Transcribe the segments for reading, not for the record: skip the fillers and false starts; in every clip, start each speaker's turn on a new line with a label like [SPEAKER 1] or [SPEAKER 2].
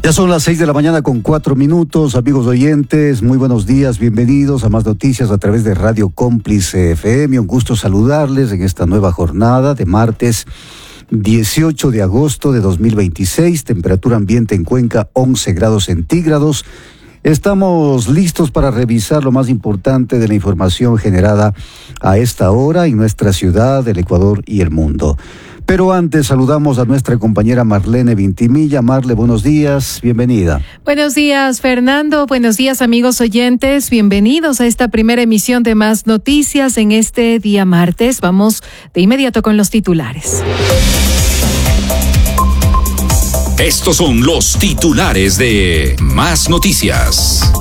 [SPEAKER 1] Ya son las 6 de la mañana con 4 minutos, amigos oyentes, muy buenos días, bienvenidos a Más Noticias a través de Radio Cómplice FM. Un gusto saludarles en esta nueva jornada de martes 18 de agosto de 2026, temperatura ambiente en Cuenca 11 grados centígrados. Estamos listos para revisar lo más importante de la información generada a esta hora en nuestra ciudad, el Ecuador y el mundo. Pero antes saludamos a nuestra compañera Marlene Vintimilla. Marle, buenos días, bienvenida.
[SPEAKER 2] Buenos días, Fernando. Buenos días, amigos oyentes. Bienvenidos a esta primera emisión de Más Noticias en este día martes. Vamos de inmediato con los titulares.
[SPEAKER 3] Estos son los titulares de Más Noticias.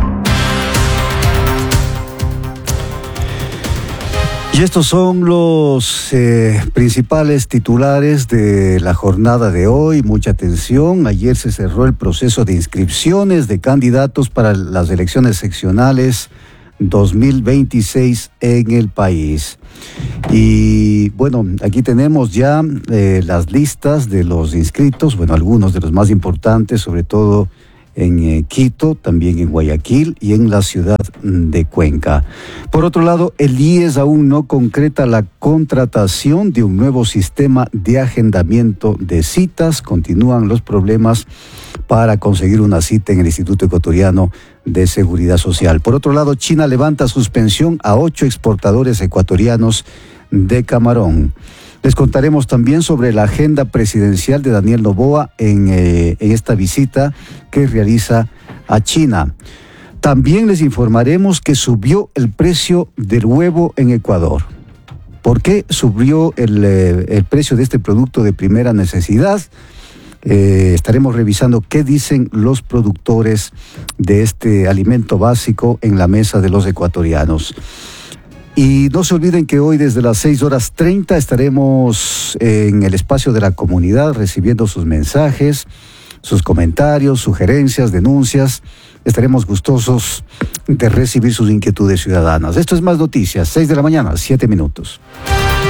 [SPEAKER 1] Y estos son los principales titulares de la jornada de hoy. Mucha atención. Ayer se cerró el proceso de inscripciones de candidatos para las elecciones seccionales 2026 en el país. Y bueno, aquí tenemos ya las listas de los inscritos, bueno, algunos de los más importantes, sobre todo en Quito, también en Guayaquil y en la ciudad de Cuenca. Por otro lado, el IES aún no concreta la contratación de un nuevo sistema de agendamiento de citas. Continúan los problemas para conseguir una cita en el Instituto Ecuatoriano de Seguridad Social. Por otro lado, China levanta suspensión a 8 exportadores ecuatorianos de camarón. Les contaremos también sobre la agenda presidencial de Daniel Noboa en esta visita que realiza a China. También les informaremos que subió el precio del huevo en Ecuador. ¿Por qué subió el precio de este producto de primera necesidad? Estaremos revisando qué dicen los productores de este alimento básico en la mesa de los ecuatorianos. Y no se olviden que hoy desde las 6:30 estaremos en el espacio de la comunidad recibiendo sus mensajes, sus comentarios, sugerencias, denuncias. Estaremos gustosos de recibir sus inquietudes ciudadanas. Esto es Más Noticias, 6 de la mañana, 7 minutos.